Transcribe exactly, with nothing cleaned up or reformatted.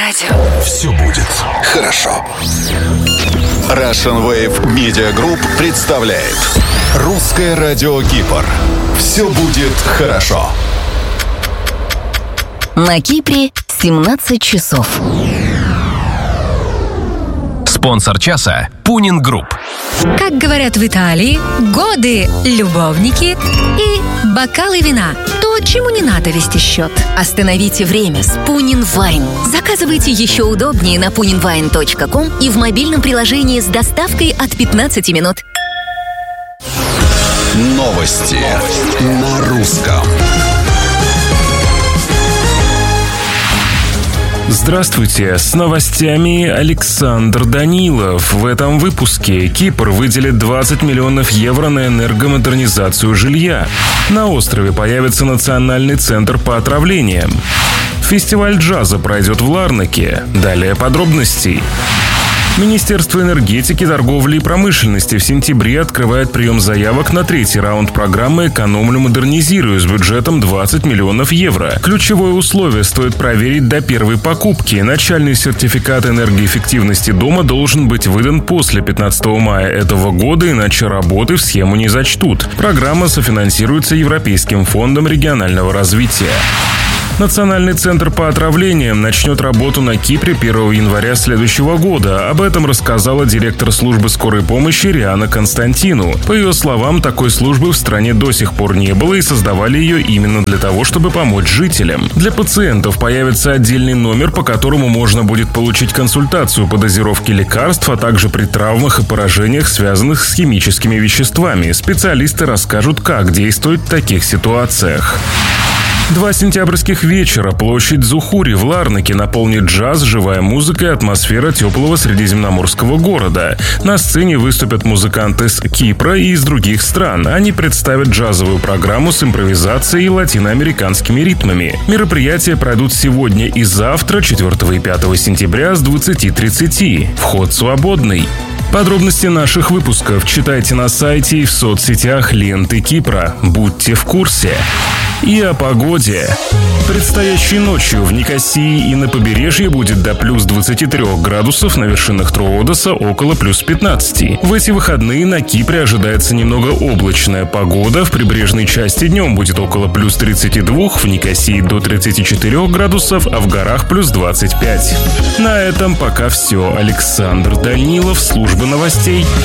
Радио. Все будет хорошо. Russian Wave Media Group представляет Русское радио Кипр. Все будет хорошо. На Кипре семнадцать часов. Спонсор часа – Пунин Групп. Как говорят в Италии, годы, любовники и бокалы вина. То, чему не надо вести счет. Остановите время с Пунин Вайн. Заказывайте еще удобнее на пунин вайн точка ком и в мобильном приложении с доставкой от пятнадцати минут. Новости на русском. Здравствуйте, с новостями Александр Данилов. В этом выпуске Кипр выделит двадцать миллионов евро на энергомодернизацию жилья. На острове появится национальный центр по отравлениям. Фестиваль джаза пройдет в Ларнаке. Далее подробностей. Министерство энергетики, торговли и промышленности в сентябре открывает прием заявок на третий раунд программы «Экономлю, модернизирую» с бюджетом двадцать миллионов евро. Ключевое условие стоит проверить до первой покупки. Начальный сертификат энергоэффективности дома должен быть выдан после пятнадцатого мая этого года, иначе работы в схему не зачтут. Программа софинансируется Европейским фондом регионального развития. Национальный центр по отравлениям начнет работу на Кипре первого января следующего года. Об этом рассказала директор службы скорой помощи Риана Константину. По ее словам, такой службы в стране до сих пор не было и создавали ее именно для того, чтобы помочь жителям. Для пациентов появится отдельный номер, по которому можно будет получить консультацию по дозировке лекарств, а также при травмах и поражениях, связанных с химическими веществами. Специалисты расскажут, как действовать в таких ситуациях. Два сентябрьских вечера площадь Зухури в Ларнаке наполнит джаз, живая музыка и атмосфера теплого средиземноморского города. На сцене выступят музыканты с Кипра и из других стран. Они представят джазовую программу с импровизацией и латиноамериканскими ритмами. Мероприятия пройдут сегодня и завтра, четвёртого и пятого сентября с двадцати тридцати. Вход свободный. Подробности наших выпусков читайте на сайте и в соцсетях ленты Кипра. Будьте в курсе. И о погоде. Предстоящей ночью в Никосии и на побережье будет до плюс двадцати трёх градусов, на вершинах Троодоса около плюс пятнадцати. В эти выходные на Кипре ожидается немного облачная погода. В прибрежной части днем будет около плюс тридцати двух, в Никосии до тридцати четырёх градусов, а в горах плюс двадцать пять. На этом пока все. Александр Данилов, служба новостей